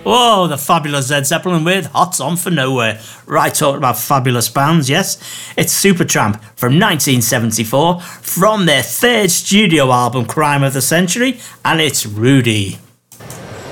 Whoa, the fabulous Led Zeppelin with Hot On For Nowhere. Right, talking about fabulous bands, yes. It's Supertramp from 1974 from their third studio album, Crime of the Century, and it's Rudy.